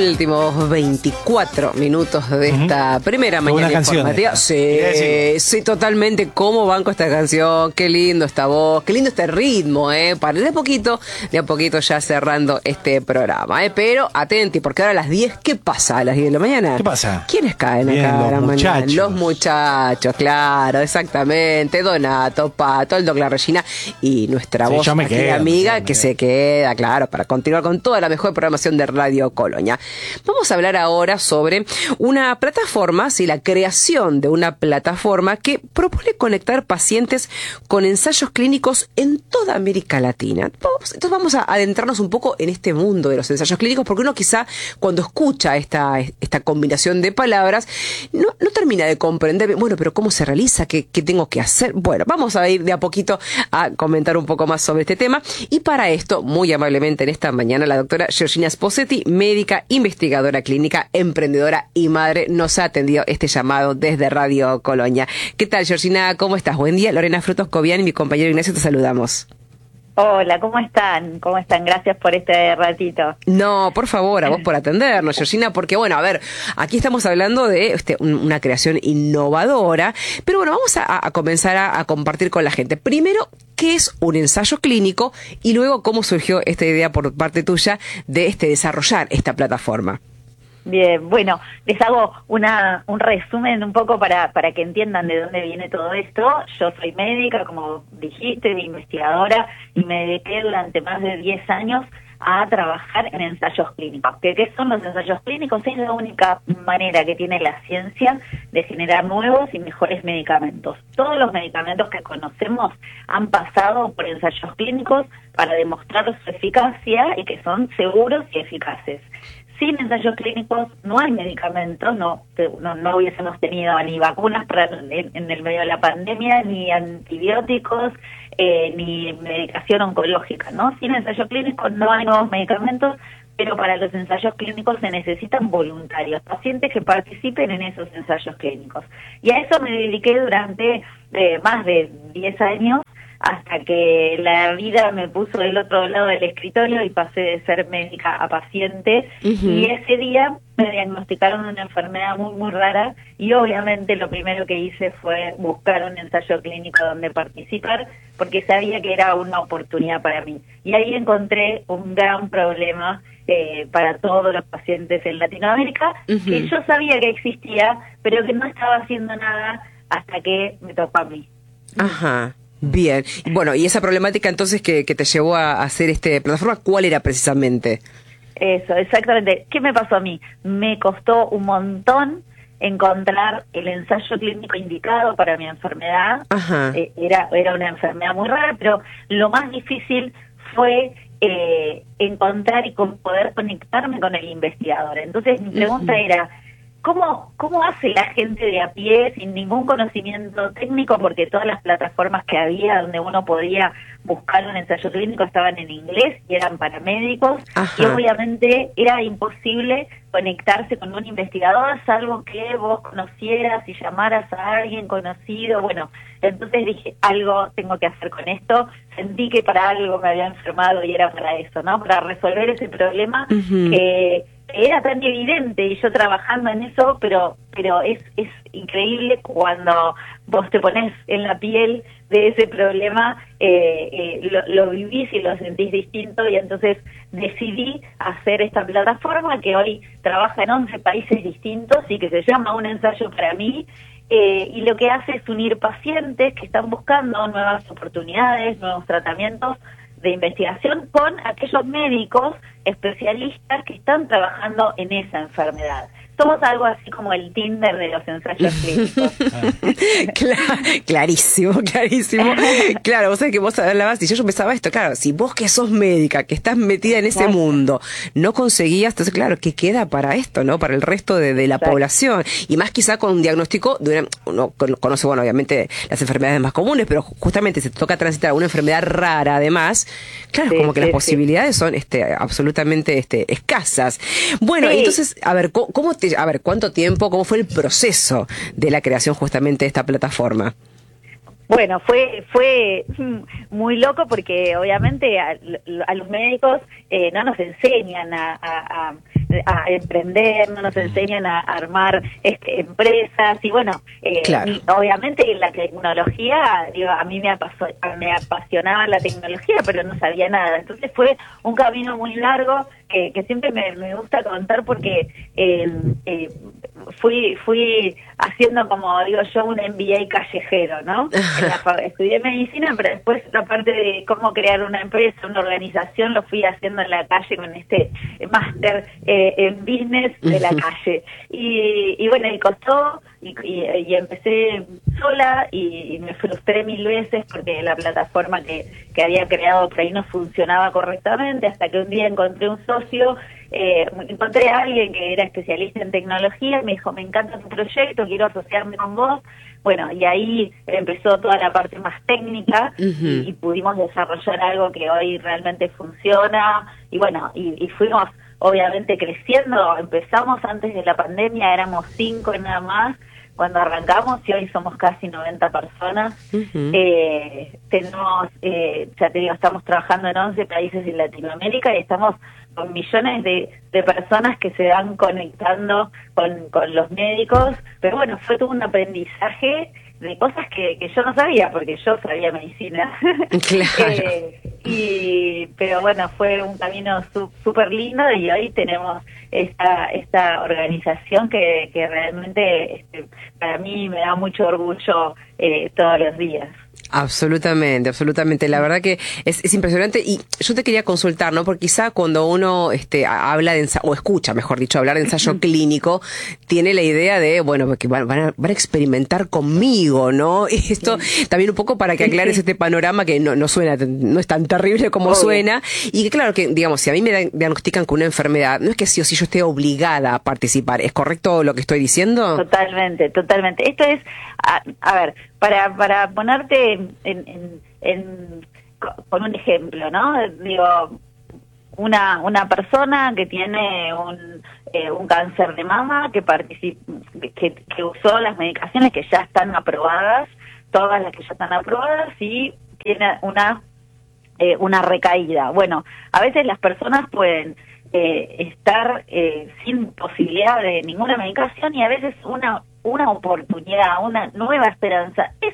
últimos 24 minutos de esta primera mañana informativa. Sí, totalmente. ¿Cómo banco esta canción? Qué lindo esta voz, qué lindo este ritmo, para de a poquito ya cerrando este programa, Pero atenti, porque ahora a las 10, ¿qué pasa a las 10 de la mañana? ¿Qué pasa? ¿Quiénes caen acá a la mañana? Los muchachos, claro, exactamente. Donato, Pato, el Doc La Regina y nuestra voz aquí, amiga, que se queda, claro, para continuar con toda la mejor programación de Radio Colonia. Vamos a hablar ahora sobre una plataforma, la creación de una plataforma que propone conectar pacientes con ensayos clínicos en toda América Latina. Entonces vamos a adentrarnos un poco en este mundo de los ensayos clínicos, porque uno quizá cuando escucha esta combinación de palabras no termina de comprender, bueno, pero ¿cómo se realiza? ¿Qué tengo que hacer? Bueno, vamos a ir de a poquito a comentar un poco más sobre este tema, y para esto, muy amablemente en esta mañana, la doctora Georgina Sposetti, médica, investigadora clínica, emprendedora y madre, nos ha atendido este llamado desde Radio Colonia. ¿Qué tal, Georgina? ¿Cómo estás? Buen día. Lorena Frutos Cobian y mi compañero Ignacio te saludamos. Hola, ¿cómo están? ¿Cómo están? Gracias por este ratito. No, por favor, a vos por atendernos, Georgina, porque bueno, a ver, aquí estamos hablando de una creación innovadora, pero bueno, vamos a comenzar a compartir con la gente. Primero, ¿qué es un ensayo clínico? Y luego, ¿cómo surgió esta idea por parte tuya de desarrollar esta plataforma? Bien, bueno, les hago un resumen un poco para que entiendan de dónde viene todo esto. Yo soy médica, como dijiste, investigadora, y me dediqué durante más de 10 años a trabajar en ensayos clínicos. ¿Qué son los ensayos clínicos? Es la única manera que tiene la ciencia de generar nuevos y mejores medicamentos. Todos los medicamentos que conocemos han pasado por ensayos clínicos para demostrar su eficacia y que son seguros y eficaces. Sin ensayos clínicos no hay medicamentos, no hubiésemos tenido ni vacunas en el medio de la pandemia, ni antibióticos, ni medicación oncológica, ¿no? Sin ensayos clínicos no hay nuevos medicamentos, pero para los ensayos clínicos se necesitan voluntarios, pacientes que participen en esos ensayos clínicos. Y a eso me dediqué durante más de 10 años, hasta que la vida me puso del otro lado del escritorio y pasé de ser médica a paciente. Y ese día me diagnosticaron una enfermedad muy, muy rara, y obviamente lo primero que hice fue buscar un ensayo clínico donde participar, porque sabía que era una oportunidad para mí. Y ahí encontré un gran problema para todos los pacientes en Latinoamérica, que yo sabía que existía, pero que no estaba haciendo nada hasta que me tocó a mí. Ajá. Bien, bueno, y esa problemática entonces que te llevó a hacer plataforma, ¿cuál era precisamente? Eso, exactamente. ¿Qué me pasó a mí? Me costó un montón encontrar el ensayo clínico indicado para mi enfermedad. Era una enfermedad muy rara, pero lo más difícil fue encontrar y poder conectarme con el investigador. Entonces mi pregunta era, ¿Cómo hace la gente de a pie sin ningún conocimiento técnico? Porque todas las plataformas que había donde uno podía buscar un ensayo clínico estaban en inglés y eran para médicos. Y obviamente era imposible conectarse con un investigador, salvo que vos conocieras y llamaras a alguien conocido. Bueno, entonces dije, algo tengo que hacer con esto. Sentí que para algo me había enfermado y era para eso, ¿no? Para resolver ese problema que era tan evidente, y yo trabajando en eso, pero es increíble cuando vos te pones en la piel de ese problema, lo vivís y lo sentís distinto, y entonces decidí hacer esta plataforma que hoy trabaja en 11 países distintos y que se llama Un Ensayo para Mí, y lo que hace es unir pacientes que están buscando nuevas oportunidades, nuevos tratamientos de investigación con aquellos médicos especialistas que están trabajando en esa enfermedad. Somos algo así como el Tinder de los ensayos clínicos. Clarísimo. Claro, vos sabés que vos hablabas y yo pensaba esto, claro, si vos que sos médica, que estás metida en ese mundo, no conseguías, entonces claro, ¿qué queda para esto, no? Para el resto de la población. Y más quizá con un diagnóstico uno conoce, bueno, obviamente las enfermedades más comunes, pero justamente se te toca transitar una enfermedad rara además, claro, como que las posibilidades son absolutamente escasas. Bueno, entonces, a ver, ¿cuánto tiempo, cómo fue el proceso de la creación justamente de esta plataforma? Bueno, fue muy loco porque obviamente a los médicos no nos enseñan a a emprender, no nos enseñan a armar empresas, y bueno, claro. Obviamente la tecnología, digo, a mí me apasionaba la tecnología, pero no sabía nada. Entonces fue un camino muy largo que siempre me gusta contar, porque fui haciendo, como digo yo, un MBA callejero, ¿no? Estudié medicina, pero después la parte de cómo crear una empresa, una organización, lo fui haciendo en la calle con este máster en business de la calle. Y bueno, y costó, y empecé sola, y me frustré 1000 veces porque la plataforma que había creado por ahí no funcionaba correctamente, hasta que un día encontré un socio, encontré a alguien que era especialista en tecnología, me dijo, me encanta tu proyecto, quiero asociarme con vos. Bueno, y ahí empezó toda la parte más técnica, y pudimos desarrollar algo que hoy realmente funciona, y bueno, y fuimos obviamente creciendo. Empezamos antes de la pandemia, éramos 5 nada más cuando arrancamos, y hoy somos casi 90 personas. Tenemos, ya te digo, estamos trabajando en 11 países en Latinoamérica, y estamos con millones de personas que se van conectando con los médicos. Pero bueno, fue todo un aprendizaje de cosas que yo no sabía, porque yo sabía medicina. Claro. Pero bueno, fue un camino súper lindo, y hoy tenemos esta organización que realmente para mí me da mucho orgullo todos los días. Absolutamente, absolutamente. La verdad que es impresionante, y yo te quería consultar, ¿no? Porque quizá cuando uno habla de o escucha, mejor dicho, hablar de ensayo clínico, tiene la idea de, bueno, que van a experimentar conmigo, ¿no? Y esto también un poco para que aclares este panorama que no suena, no es tan terrible como suena, y que claro, que digamos, si a mí me diagnostican con una enfermedad, no es que sí o sí yo esté obligada a participar. ¿Es correcto lo que estoy diciendo? Totalmente, totalmente. Esto es, a ver, para ponerte con un ejemplo, ¿no? Digo, una persona que tiene un cáncer de mama, que usó las medicaciones que ya están aprobadas, todas las que ya están aprobadas, y tiene una recaída. Bueno, a veces las personas pueden estar sin posibilidad de ninguna medicación, y a veces una oportunidad, una nueva esperanza es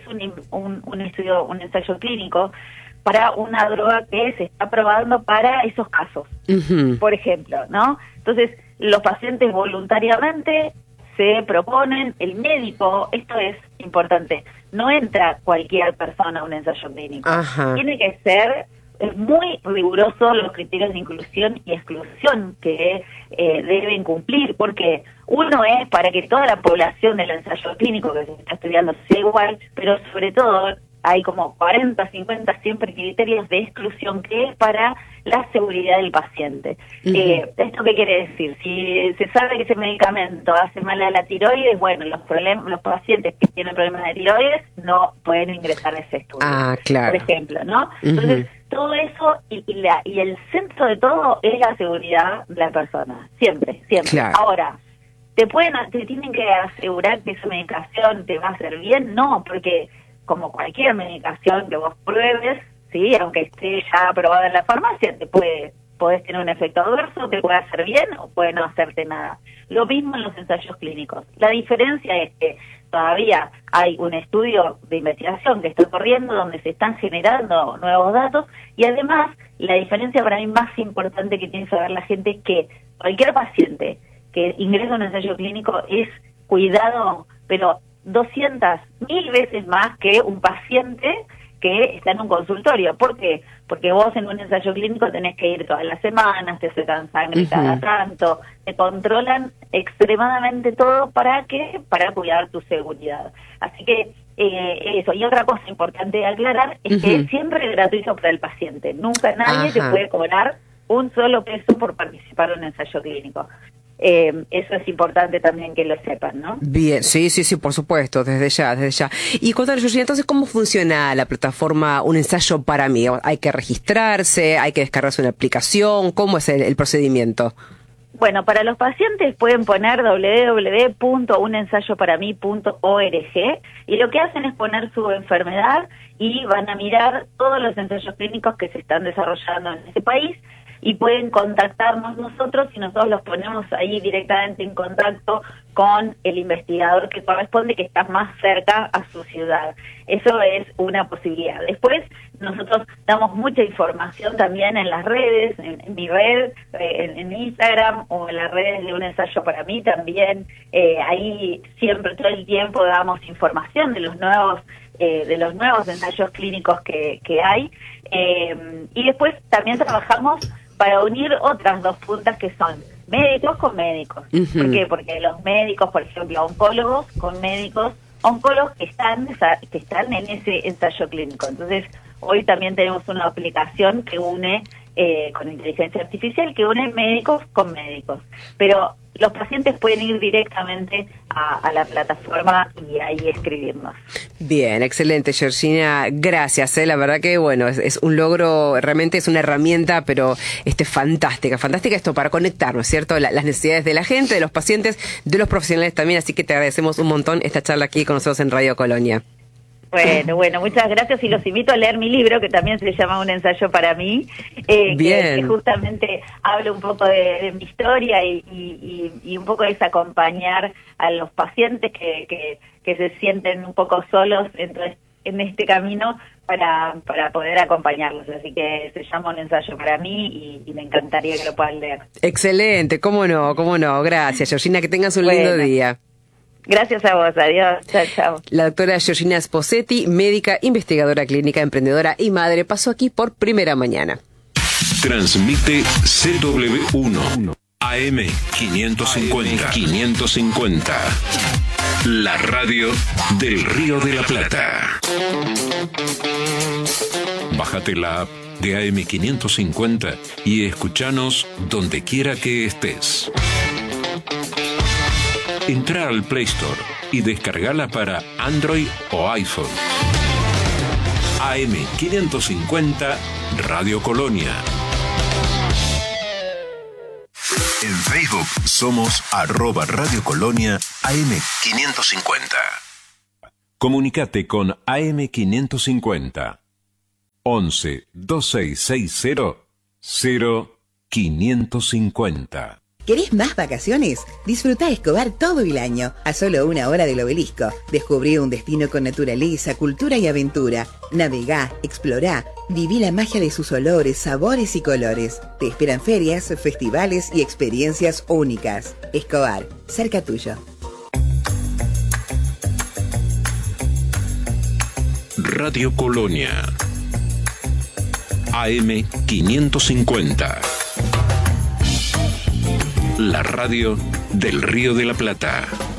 un estudio, un ensayo clínico para una droga que se está probando para esos casos, por ejemplo, ¿no? Entonces, los pacientes voluntariamente se proponen, el médico, esto es importante, no entra cualquier persona a un ensayo clínico. Tiene que ser muy riguroso los criterios de inclusión y exclusión que deben cumplir, porque uno es para que toda la población del ensayo clínico que se está estudiando sea igual, pero sobre todo hay como 40, 50 siempre criterios de exclusión, que es para la seguridad del paciente. ¿Esto qué quiere decir? Si se sabe que ese medicamento hace mal a la tiroides, bueno, los pacientes que tienen problemas de tiroides no pueden ingresar a ese estudio, claro. Por ejemplo, ¿no? Entonces, todo eso, y el centro de todo es la seguridad de la persona, siempre. Claro. Ahora, ¿te tienen que asegurar que esa medicación te va a hacer bien? No, porque como cualquier medicación que vos pruebes, sí, aunque esté ya aprobada en la farmacia, podés tener un efecto adverso, te puede hacer bien o puede no hacerte nada. Lo mismo en los ensayos clínicos. La diferencia es que todavía hay un estudio de investigación que está corriendo, donde se están generando nuevos datos, y además la diferencia para mí más importante que tiene que saber la gente es que cualquier paciente que ingresa a un ensayo clínico es cuidado, pero 200.000 veces más que un paciente que está en un consultorio. ¿Por qué? Porque vos en un ensayo clínico tenés que ir todas las semanas, te sacan sangre cada tanto, te controlan extremadamente todo para cuidar tu seguridad. Así que eso. Y otra cosa importante de aclarar es que siempre es gratuito para el paciente. Nunca nadie te puede cobrar un solo peso por participar en un ensayo clínico. Eso es importante también que lo sepan, ¿no? Bien, sí, por supuesto, desde ya. Y contanos, Georgina, entonces, ¿cómo funciona la plataforma Un Ensayo para Mí? ¿Hay que registrarse? ¿Hay que descargarse una aplicación? ¿Cómo es el procedimiento? Bueno, para los pacientes pueden poner www.unensayoparamí.org, y lo que hacen es poner su enfermedad y van a mirar todos los ensayos clínicos que se están desarrollando en ese país. y pueden contactarnos nosotros y nosotros los ponemos ahí directamente en contacto con el investigador que corresponde, que está más cerca a su ciudad. Eso es una posibilidad. Después, nosotros damos mucha información también en las redes, en mi red, en Instagram, o en las redes de Un Ensayo para Mí también. Ahí siempre, todo el tiempo, damos información de los nuevos ensayos clínicos que hay. Y después también trabajamos para unir otras dos puntas, que son médicos con médicos. ¿Por qué? Porque los médicos, por ejemplo, oncólogos con médicos, oncólogos que están en ese ensayo clínico. Entonces, hoy también tenemos una aplicación que une, con inteligencia artificial, que une médicos con médicos. Pero los pacientes pueden ir directamente a la plataforma y ahí escribirnos. Bien, excelente, Georgina, gracias. La verdad que, bueno, es un logro, realmente es una herramienta, pero fantástica esto para conectarnos, ¿cierto? Las necesidades de la gente, de los pacientes, de los profesionales también, así que te agradecemos un montón esta charla aquí con nosotros en Radio Colonia. Bueno, muchas gracias, y los invito a leer mi libro, que también se llama Un Ensayo para Mí, que justamente habla un poco de mi historia y un poco es acompañar a los pacientes que se sienten un poco solos en este camino para poder acompañarlos. Así que se llama Un Ensayo para Mí y me encantaría que lo puedan leer. Excelente, cómo no. Gracias, Georgina, que tengas un lindo día. Gracias a vos, adiós, chao. La doctora Georgina Sposetti, médica, investigadora clínica, emprendedora y madre, pasó aquí por Primera Mañana. Transmite CW1 AM 550. La radio del Río de la Plata. Bájate la app de AM 550 y escuchanos donde quiera que estés. Entra al Play Store y descargala para Android o iPhone. AM 550 Radio Colonia. En Facebook somos @Radio Colonia AM 550. Comunicate con AM 550 11 2660 0550. ¿Querés más vacaciones? Disfrutá Escobar todo el año, a solo 1 hora del Obelisco. Descubrí un destino con naturaleza, cultura y aventura. Navegá, explorá, viví la magia de sus olores, sabores y colores. Te esperan ferias, festivales y experiencias únicas. Escobar, cerca tuyo. Radio Colonia AM 550. La radio del Río de la Plata.